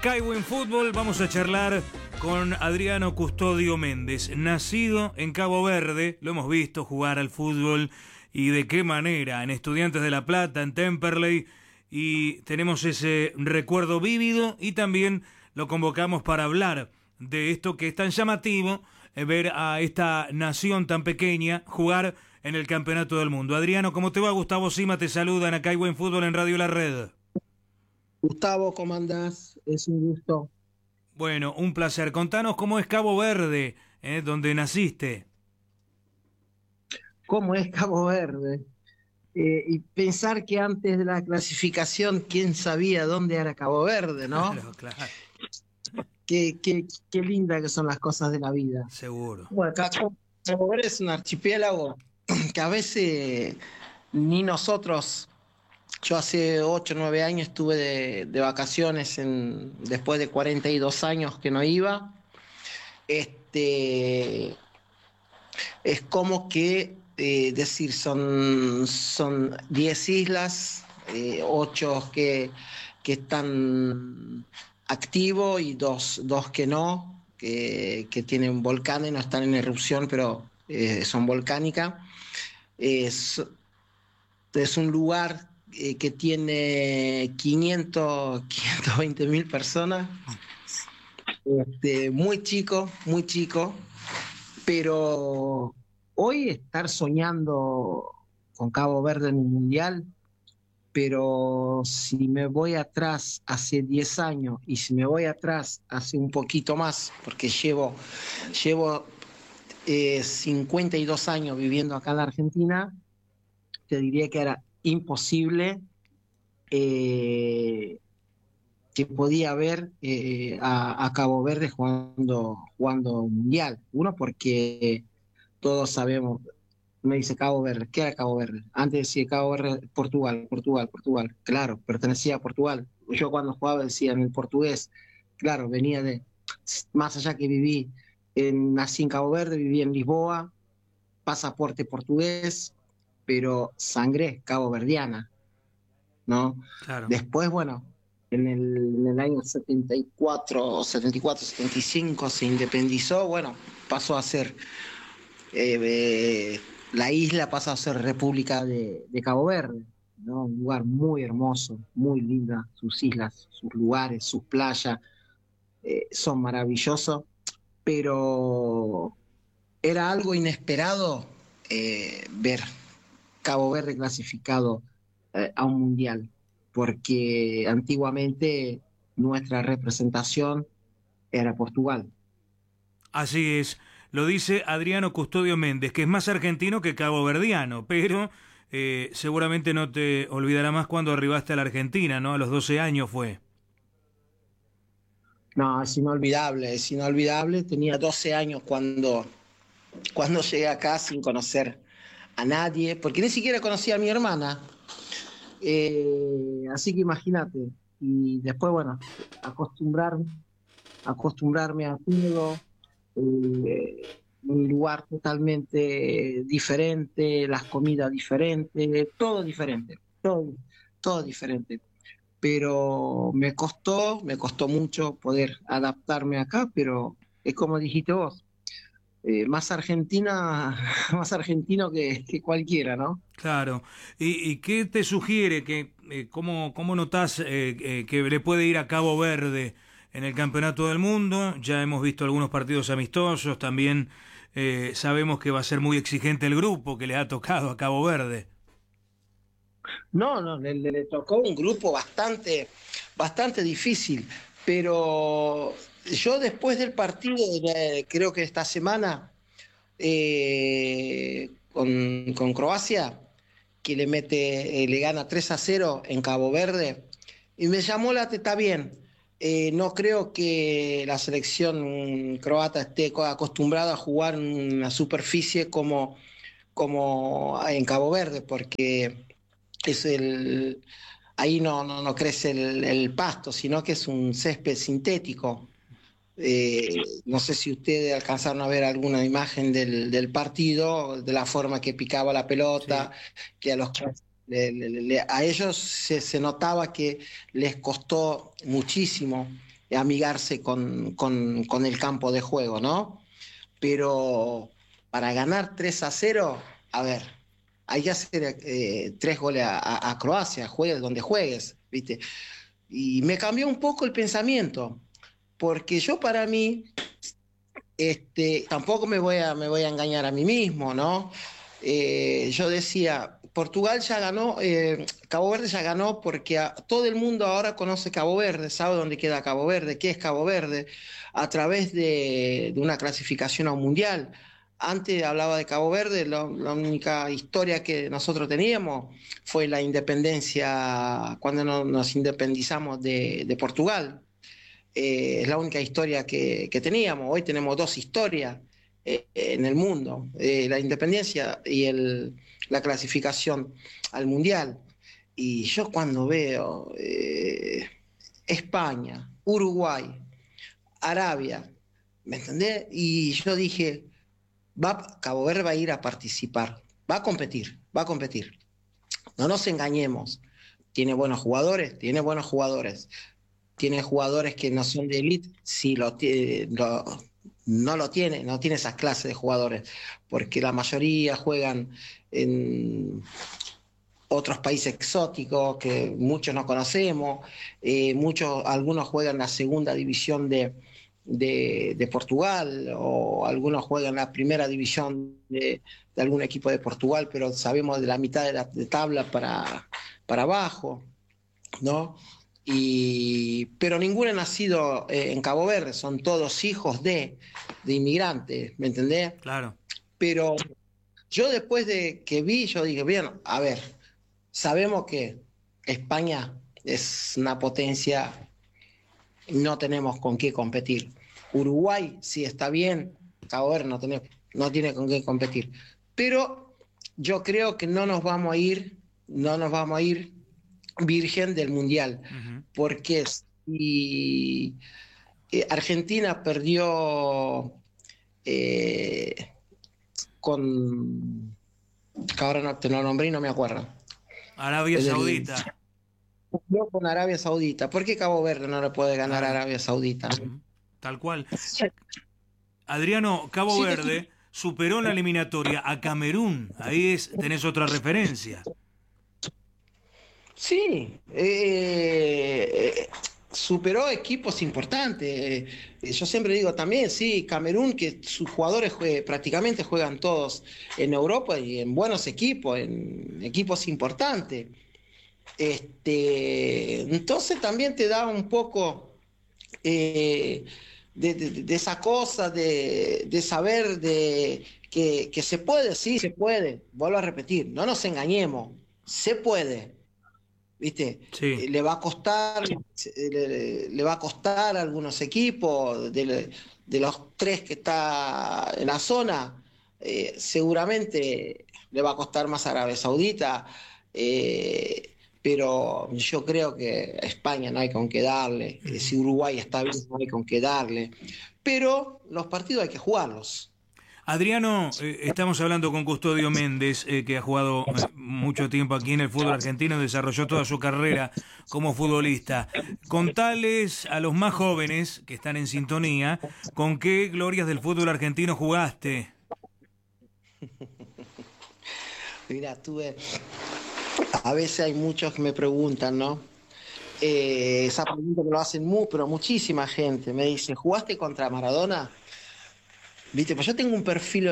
Caibo Fútbol, vamos a charlar con Adriano Custodio Méndez, nacido en Cabo Verde, lo hemos visto jugar al fútbol y de qué manera, en Estudiantes de La Plata, en Temperley, y tenemos ese recuerdo vívido y también lo convocamos para hablar de esto que es tan llamativo, ver a esta nación tan pequeña jugar en el Campeonato del Mundo. Adriano, ¿cómo te va? Gustavo Sima te saluda en Acá hay Buen Fútbol en Radio La Red. Gustavo, ¿cómo andás? Es un gusto. Bueno, un placer. Contanos cómo es Cabo Verde, donde naciste. ¿Cómo es Cabo Verde? Y pensar que antes de la clasificación, ¿quién sabía dónde era Cabo Verde, no? Claro, claro. Qué linda que son las cosas de la vida. Seguro. Bueno, Cabo Verde es un archipiélago que a veces ni nosotros. Yo hace 8 o 9 años estuve de vacaciones después de 42 años que no iba. Es como que, son 10 islas, 8 que están activos y dos que no, que tienen volcanes, no están en erupción, pero son volcánicas. Es un lugar que tiene 520.000 personas, muy chico, pero hoy estar soñando con Cabo Verde en un mundial, pero si me voy atrás hace 10 años y si me voy atrás hace un poquito más, porque llevo 52 años viviendo acá en la Argentina, te diría que era imposible que podía ver a Cabo Verde jugando mundial. Uno, porque todos sabemos, me dice Cabo Verde, ¿qué era Cabo Verde? Antes decía Cabo Verde, Portugal. Claro, pertenecía a Portugal. Yo cuando jugaba decía en el portugués, claro, venía de, más allá que nací en Cabo Verde, viví en Lisboa, pasaporte portugués, pero sangre caboverdiana, ¿no? Claro. Después, bueno, en el año 74, 75 se independizó, bueno, pasó a ser, la isla pasó a ser República de Cabo Verde, ¿no? Un lugar muy hermoso, muy linda, sus islas, sus lugares, sus playas, son maravillosos, pero era algo inesperado ver Cabo Verde clasificado a un mundial, porque antiguamente nuestra representación era Portugal. Así es, lo dice Adriano Custodio Méndez, que es más argentino que caboverdiano, pero seguramente no te olvidará más cuando arribaste a la Argentina, ¿no? A los 12 años fue. No, es inolvidable. Tenía 12 años cuando llegué acá sin conocer a nadie, porque ni siquiera conocía a mi hermana. Así que imagínate. Y después, bueno, acostumbrarme a todo, un lugar totalmente diferente, las comidas diferentes, todo diferente, todo diferente. Pero me costó mucho poder adaptarme acá, pero es como dijiste vos, más más argentino que cualquiera, ¿no? Claro. ¿Y qué te sugiere? ¿Cómo notás que le puede ir a Cabo Verde en el Campeonato del Mundo? Ya hemos visto algunos partidos amistosos, también sabemos que va a ser muy exigente el grupo que le ha tocado a Cabo Verde. No, le tocó un grupo bastante difícil, pero yo después del partido, creo que esta semana, con Croacia, que le gana 3-0 en Cabo Verde, y me llamó está bien. No creo que la selección croata esté acostumbrada a jugar en una superficie como en Cabo Verde, porque ahí no crece el pasto, sino que es un césped sintético. No sé si ustedes alcanzaron a ver alguna imagen del partido, de la forma que picaba la pelota, sí. Que a ellos se notaba que les costó muchísimo amigarse con el campo de juego, ¿no? Pero para ganar 3-0, a ver, hay que hacer 3 goles a Croacia, juegues donde juegues, ¿viste? Y me cambió un poco el pensamiento, porque yo para mí, tampoco me voy a engañar a mí mismo, ¿no? Yo decía, Portugal ya ganó, Cabo Verde ya ganó porque todo el mundo ahora conoce Cabo Verde, sabe dónde queda Cabo Verde, qué es Cabo Verde, a través de una clasificación a un mundial. Antes hablaba de Cabo Verde, la única historia que nosotros teníamos fue la independencia, cuando nos independizamos de Portugal. Es la única historia que teníamos. Hoy tenemos 2 historias en el mundo, la independencia y la clasificación al mundial. Y yo cuando veo España, Uruguay, Arabia, ¿me entendés? Y yo dije, Cabo Verde va a ir a participar, va a competir, va a competir. No nos engañemos, tiene buenos jugadores, tiene buenos jugadores. Tiene jugadores que no son de élite, sí no lo tiene, no tiene esas clases de jugadores, porque la mayoría juegan en otros países exóticos que muchos no conocemos, algunos juegan la segunda división de Portugal, o algunos juegan la primera división de algún equipo de Portugal, pero sabemos de la mitad de tabla para abajo, ¿no? Pero ninguno ha nacido en Cabo Verde, son todos hijos de inmigrantes, ¿me entendés? Claro. Pero yo después de que vi, yo dije, bien, a ver, sabemos que España es una potencia, no tenemos con qué competir. Uruguay sí está bien, Cabo Verde no tiene con qué competir. Pero yo creo que no nos vamos a ir virgen del mundial, porque si Argentina perdió con, que ahora no te lo nombré y no me acuerdo, Arabia Saudita. Perdió con Arabia Saudita. ¿Por qué Cabo Verde no le puede ganar a Arabia Saudita? Tal cual. Adriano, Cabo Sí, Verde superó en la eliminatoria a Camerún. Ahí tenés otra referencia. Sí, superó equipos importantes. Yo siempre digo también, sí, Camerún, que sus jugadores prácticamente juegan todos en Europa y en buenos equipos, en equipos importantes. Entonces también te da un poco de esa cosa de saber que se puede, sí, se puede. Vuelvo a repetir, no nos engañemos, se puede. ¿Viste? Sí. Le va a costar a algunos equipos de los 3 que está en la zona, seguramente le va a costar más a Arabia Saudita, pero yo creo que a España no hay con qué darle, si Uruguay está bien no hay con qué darle, pero los partidos hay que jugarlos. Adriano, estamos hablando con Custodio Méndez, que ha jugado mucho tiempo aquí en el fútbol argentino, desarrolló toda su carrera como futbolista. Contales a los más jóvenes que están en sintonía, ¿con qué glorias del fútbol argentino jugaste? Mira, a veces hay muchos que me preguntan, ¿no? Esa pregunta me lo hacen pero muchísima gente. Me dice, ¿jugaste contra Maradona? Viste, pues yo tengo un perfil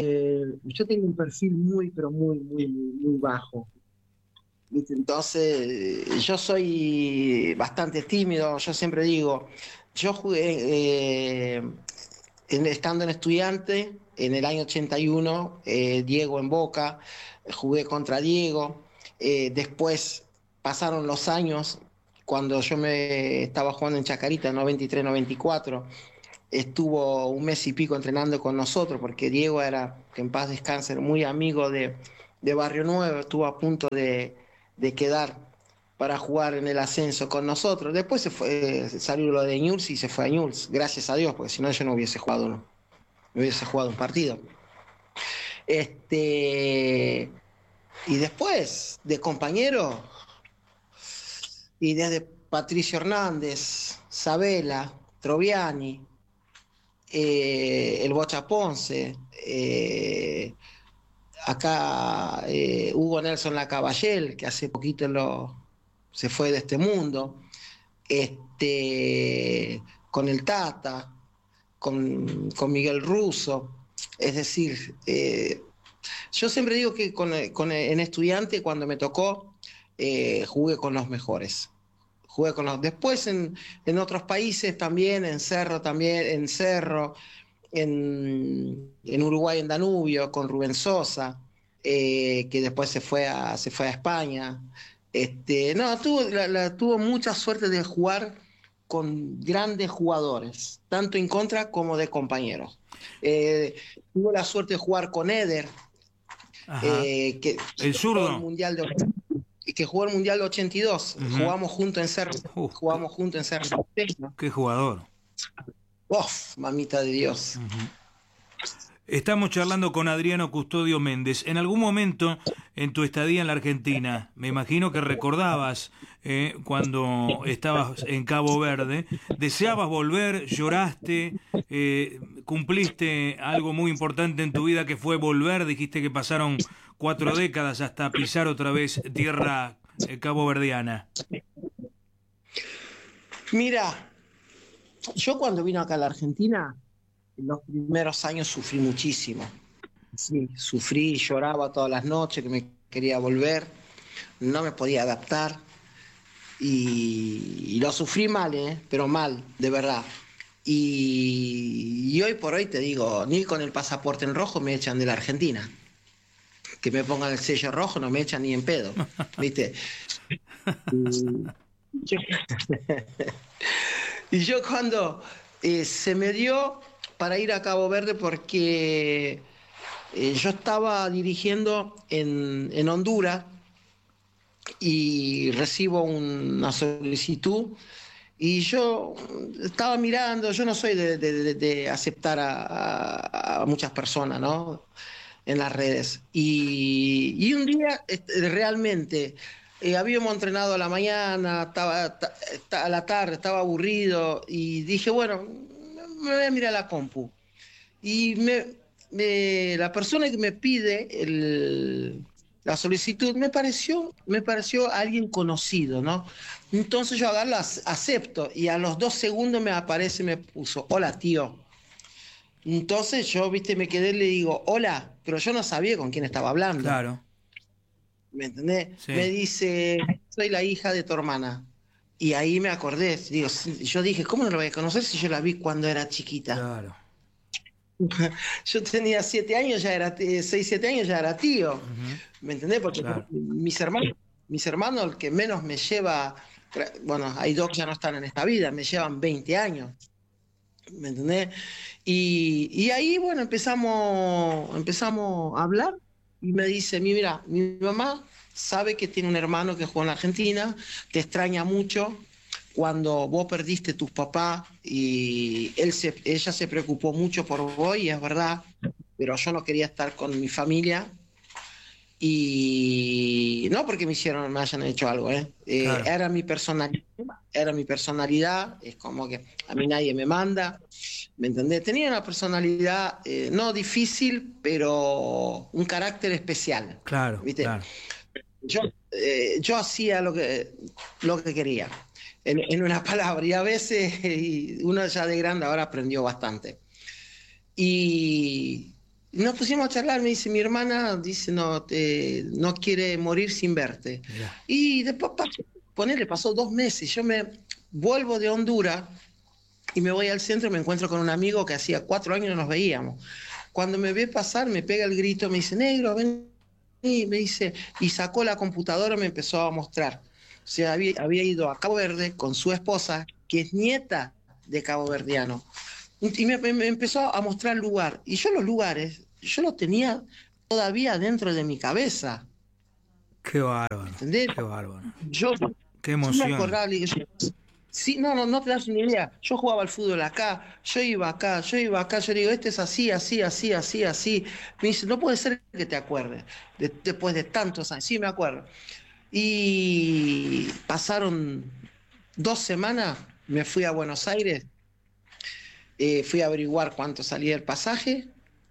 muy, pero muy, muy, muy bajo. ¿Viste? Entonces, yo soy bastante tímido, yo siempre digo, yo jugué estando en Estudiante, en el año 81, Diego en Boca, jugué contra Diego, después pasaron los años, cuando yo me estaba jugando en Chacarita, 93-94, estuvo un mes y pico entrenando con nosotros, porque Diego era, que en paz descanse, muy amigo de Barrio Nuevo, estuvo a punto de quedar para jugar en el ascenso con nosotros. Después salió lo de Newell's y se fue a Newell's, gracias a Dios, porque si no yo no hubiese jugado un partido. Y después, de compañero, y desde Patricio Hernández, Sabela, Troviani, el Bocha Ponce, acá Hugo Nelson Lacaballel, que hace poquito se fue de este mundo, con el Tata, con Miguel Russo. Es decir, yo siempre digo que en Estudiante, cuando me tocó, jugué con los mejores. Después en otros países también, en Cerro, en Uruguay, en Danubio, con Rubén Sosa, que después se fue a España. No, tuvo mucha suerte de jugar con grandes jugadores, tanto en contra como de compañeros. Tuvo la suerte de jugar con Eder, el zurdo. Que jugó el Mundial de 82. Jugamos juntos en Cerro. Qué jugador. ¡Uf! Mamita de Dios. Estamos charlando con Adriano Custodio Méndez. En algún momento en tu estadía en la Argentina, me imagino que recordabas cuando estabas en Cabo Verde, deseabas volver, lloraste, cumpliste algo muy importante en tu vida que fue volver, dijiste que pasaron 4 décadas hasta pisar otra vez tierra caboverdiana. Mira, yo cuando vine acá a la Argentina, en los primeros años sufrí muchísimo. Sí, sufrí, lloraba todas las noches, que me quería volver, no me podía adaptar y lo sufrí mal, pero mal, de verdad. Y hoy por hoy te digo, ni con el pasaporte en rojo me echan de la Argentina. Que me pongan el sello rojo no me echan ni en pedo, ¿viste? Y yo cuando se me dio para ir a Cabo Verde, porque yo estaba dirigiendo en Honduras y recibo una solicitud y yo estaba mirando, yo no soy de aceptar a muchas personas, ¿no?, en las redes. Y un día realmente habíamos entrenado a la mañana, a la tarde, estaba aburrido y dije, bueno, me voy a mirar la compu. Y la persona que me pide la solicitud me pareció alguien conocido, ¿no? Entonces yo agarro, acepto y a los 2 segundos me puso, hola tío. Entonces yo, viste, me quedé y le digo, hola, pero yo no sabía con quién estaba hablando. Claro. ¿Me entendés? Sí. Me dice, soy la hija de tu hermana. Y ahí me acordé, digo, yo dije, ¿cómo no lo voy a conocer si yo la vi cuando era chiquita? Claro. Yo tenía 7 años, 6, 7 años, ya era tío. ¿Me entendés? Porque claro, mis hermanos, el que menos me lleva, bueno, hay 2 que ya no están en esta vida, me llevan 20 años. ¿Me entendés? Y ahí, bueno, empezamos a hablar y me dice, mira, mi mamá sabe que tiene un hermano que jugó en la Argentina, te extraña mucho cuando vos perdiste tus papás y ella se preocupó mucho por vos y es verdad, pero yo no quería estar con mi familia y no porque me hayan hecho algo, claro. Era mi personalidad, es como que a mí nadie me manda, ¿me entendés? Tenía una personalidad no difícil, pero un carácter especial. Claro, ¿viste? Claro. Yo hacía lo que quería, en una palabra, y a veces uno ya de grande ahora aprendió bastante. Y nos pusimos a charlar, me dice, mi hermana dice, no quiere morir sin verte. Mirá. Y después, pasó 2 meses, yo me vuelvo de Honduras y me voy al centro y me encuentro con un amigo que hacía 4 años no nos veíamos. Cuando me ve pasar, me pega el grito, me dice, negro, ven, y me dice, y sacó la computadora y me empezó a mostrar. O sea, había ido a Cabo Verde con su esposa, que es nieta de caboverdiano. Y me empezó a mostrar el lugar. Y yo los lugares, yo los tenía todavía dentro de mi cabeza. Qué bárbaro. ¿Entendés? Qué bárbaro. Qué emoción. Yo me acordaba, sí, no te das una idea. Yo jugaba al fútbol acá, yo iba acá, yo digo, este es así, así, así, así, así. Me dice, no puede ser que te acuerdes, después de tantos años. Sí, me acuerdo. Y pasaron 2 semanas me fui a Buenos Aires, fui a averiguar cuánto salía el pasaje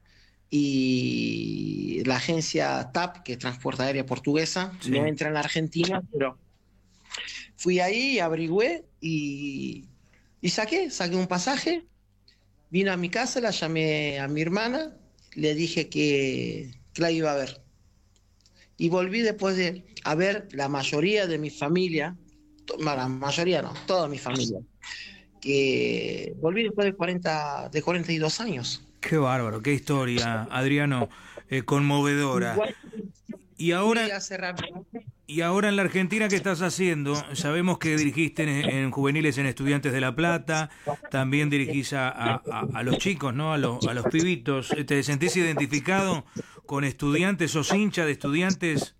y la agencia TAP, que es Transporte Aérea Portuguesa, Sí. no entra en la Argentina, pero fui ahí, averigüé y saqué un pasaje, vine a mi casa, la llamé a mi hermana, le dije que la iba a ver. Y volví después de a ver la mayoría de mi familia, la mayoría no, toda mi familia, que volví después de 42 años. Qué bárbaro, qué historia, Adriano, conmovedora. Igual Y ahora, fui hace rápido. y ahora en la Argentina, ¿qué estás haciendo? Sabemos que dirigiste en juveniles en Estudiantes de La Plata, también dirigís a los chicos, ¿no? A los pibitos. ¿Te sentís identificado con Estudiantes? ¿Sos hincha de Estudiantes?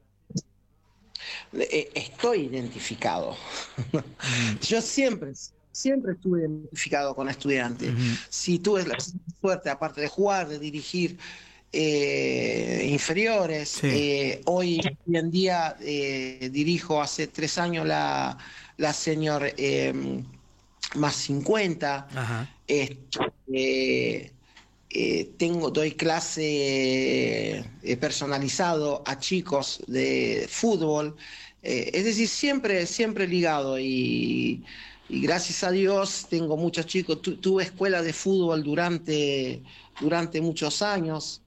Estoy identificado. Yo siempre estuve identificado con Estudiantes. Si tuve la suerte, aparte de jugar, de dirigir inferiores, Sí. hoy en día dirijo hace 3 años la senior más 50. Ajá. Doy clase personalizado a chicos de fútbol, es decir, siempre ligado y gracias a Dios tengo muchos chicos. Tuve escuela de fútbol durante muchos años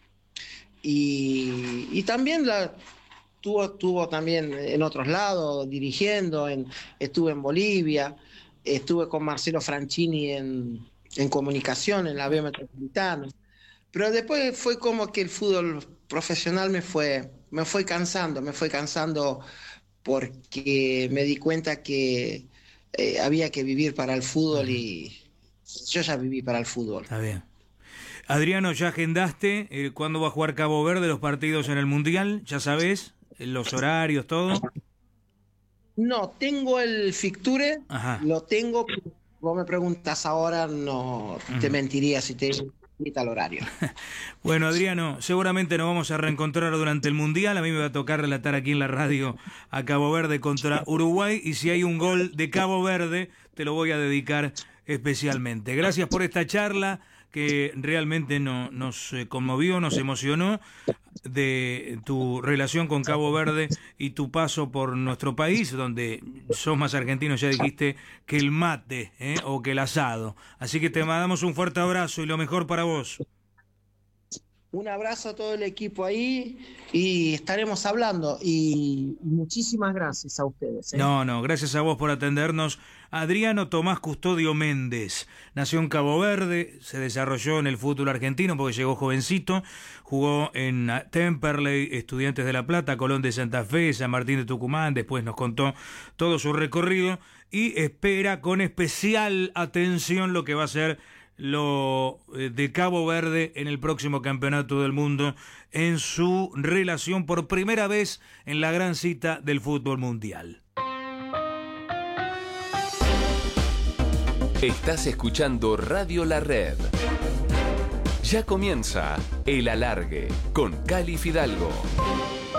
y también tuvo también en otros lados dirigiendo, estuve en Bolivia, estuve con Marcelo Franchini en comunicación en la B Metropolitana, pero después fue como que el fútbol profesional me fue cansando porque me di cuenta que había que vivir para el fútbol y yo ya viví para el fútbol. Está bien. Adriano, ¿ya agendaste cuándo va a jugar Cabo Verde los partidos en el Mundial? ¿Ya sabés los horarios, todo? No, tengo el fixture, Ajá. lo tengo. Vos me preguntas ahora, no te mentiría si te digo tal horario. Bueno, Adriano, seguramente nos vamos a reencontrar durante el Mundial. A mí me va a tocar relatar aquí en la radio a Cabo Verde contra Uruguay. Y si hay un gol de Cabo Verde, te lo voy a dedicar especialmente. Gracias por esta charla que realmente nos conmovió, nos emocionó, de tu relación con Cabo Verde y tu paso por nuestro país, donde sos más argentino, ya dijiste, que el mate, o que el asado. Así que te mandamos un fuerte abrazo y lo mejor para vos. Un abrazo a todo el equipo ahí y estaremos hablando. Y muchísimas gracias a ustedes. No, gracias a vos por atendernos. Adriano Tomás Custodio Méndez nació en Cabo Verde, se desarrolló en el fútbol argentino porque llegó jovencito, jugó en Temperley, Estudiantes de La Plata, Colón de Santa Fe, San Martín de Tucumán, después nos contó todo su recorrido y espera con especial atención lo que va a ser lo de Cabo Verde en el próximo Campeonato del Mundo en su relación por primera vez en la gran cita del fútbol mundial. Estás escuchando Radio La Red. Ya comienza El Alargue con Cali Fidalgo.